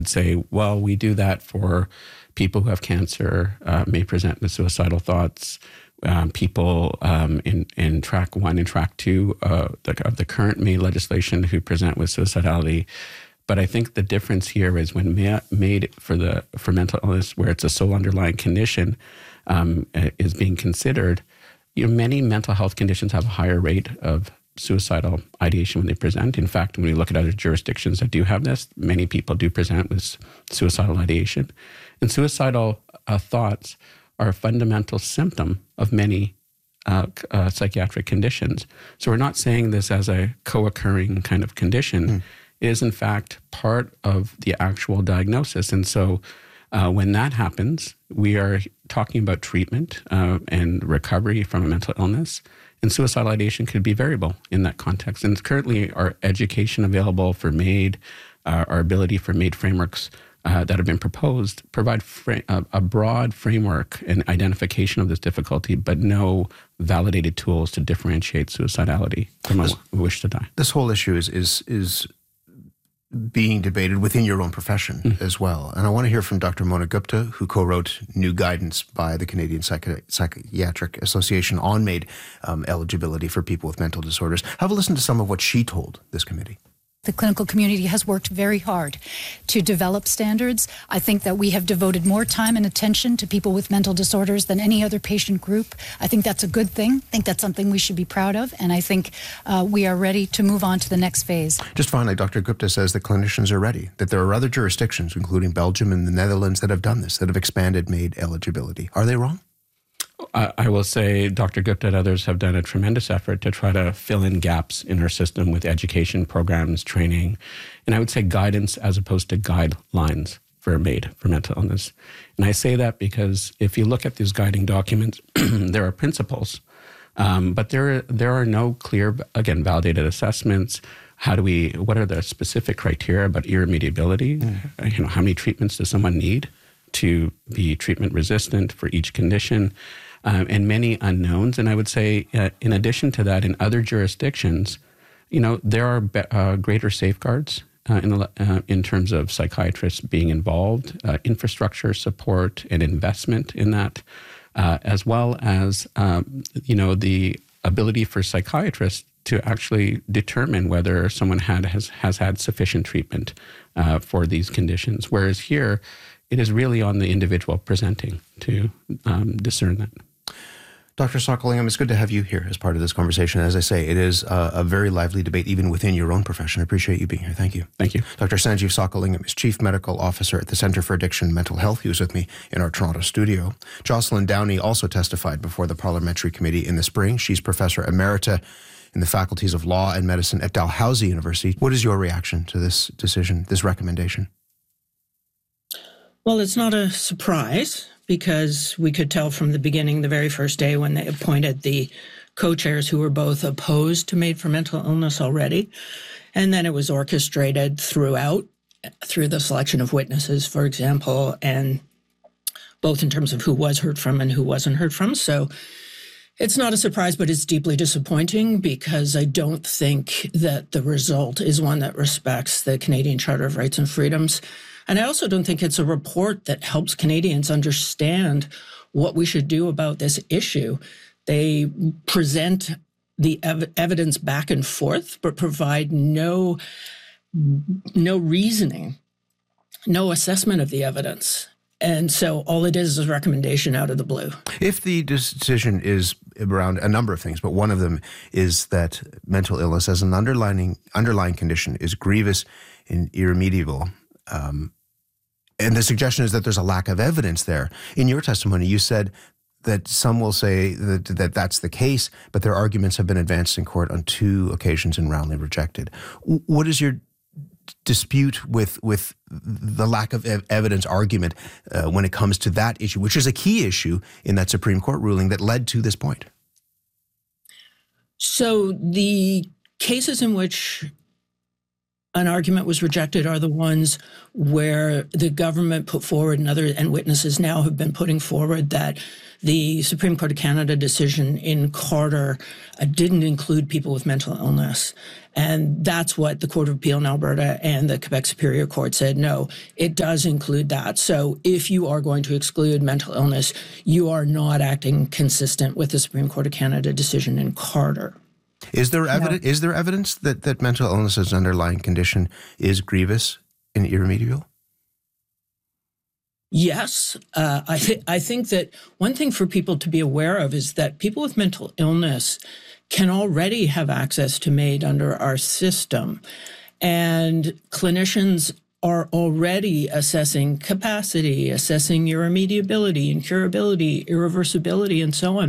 say, well, we do that for people who have cancer, may present with suicidal thoughts, people in track 1 and track 2 of the current MAID legislation who present with suicidality. But I think the difference here is when MAID for mental illness, where it's a sole underlying condition, is being considered, many mental health conditions have a higher rate of suicidal ideation when they present. In fact, when we look at other jurisdictions that do have this, many people do present with suicidal ideation. And suicidal thoughts are a fundamental symptom of many psychiatric conditions. So we're not saying this as a co-occurring kind of condition. It is, in fact, part of the actual diagnosis. And so when that happens, we are talking about treatment and recovery from a mental illness. And suicidal ideation could be variable in that context. And currently, our education available for MAID, our ability for MAID frameworks that have been proposed provide a broad framework and identification of this difficulty, but no validated tools to differentiate suicidality from a wish to die. This whole issue is being debated within your own profession as well. And I want to hear from Dr. Mona Gupta, who co-wrote new guidance by the Canadian Psychiatric Association on MAID eligibility for people with mental disorders. Have a listen to some of what she told this committee. The clinical community has worked very hard to develop standards. I think that we have devoted more time and attention to people with mental disorders than any other patient group. I think that's a good thing. I think that's something we should be proud of. And I think we are ready to move on to the next phase. Just finally, Dr. Gupta says that clinicians are ready, that there are other jurisdictions, including Belgium and the Netherlands, that have done this, that have expanded MAID eligibility. Are they wrong? I will say Dr. Gupta and others have done a tremendous effort to try to fill in gaps in our system with education programs, training, and I would say guidance as opposed to guidelines for MAID, for mental illness. And I say that because if you look at these guiding documents, there are principles, but there are no clear, again, validated assessments. What are the specific criteria about irremediability? How many treatments does someone need to be treatment resistant for each condition? And many unknowns. And I would say, in addition to that, in other jurisdictions, there are greater safeguards in terms of psychiatrists being involved, infrastructure support and investment in that, as well as, the ability for psychiatrists to actually determine whether someone has had sufficient treatment for these conditions. Whereas here, it is really on the individual presenting to discern that. Dr. Sokolingham, it's good to have you here as part of this conversation. As I say, it is a very lively debate, even within your own profession. I appreciate you being here. Thank you. Thank you. Dr. Sanjeev Sokolingham is Chief Medical Officer at the Centre for Addiction and Mental Health. He was with me in our Toronto studio. Jocelyn Downey also testified before the Parliamentary Committee in the spring. She's Professor Emerita in the Faculties of Law and Medicine at Dalhousie University. What is your reaction to this decision, this recommendation? Well, it's not a surprise because we could tell from the beginning, the very first day when they appointed the co-chairs who were both opposed to MAID for mental illness already. And then it was orchestrated throughout, through the selection of witnesses, for example, and both in terms of who was heard from and who wasn't heard from. So it's not a surprise, but it's deeply disappointing because I don't think that the result is one that respects the Canadian Charter of Rights and Freedoms. And I also don't think it's a report that helps Canadians understand what we should do about this issue. They present the evidence back and forth, but provide no reasoning, no assessment of the evidence. And so all it is a recommendation out of the blue. If the decision is around a number of things, but one of them is that mental illness as an underlying condition is grievous and irremediable, and the suggestion is that there's a lack of evidence there. In your testimony, you said that some will say that that's the case, but their arguments have been advanced in court on 2 occasions and roundly rejected. What is your dispute with the lack of evidence argument when it comes to that issue, which is a key issue in that Supreme Court ruling that led to this point? So the cases in which an argument was rejected are the ones where the government put forward and witnesses now have been putting forward that the Supreme Court of Canada decision in Carter didn't include people with mental illness. And that's what the Court of Appeal in Alberta and the Quebec Superior Court said, no, it does include that. So if you are going to exclude mental illness, you are not acting consistent with the Supreme Court of Canada decision in Carter. Is there evidence? Is there evidence that mental illness as an underlying condition is grievous and irremediable? Yes, I think that one thing for people to be aware of is that people with mental illness can already have access to MAID under our system, and clinicians are already assessing capacity, assessing irremediability, incurability, irreversibility, and so on.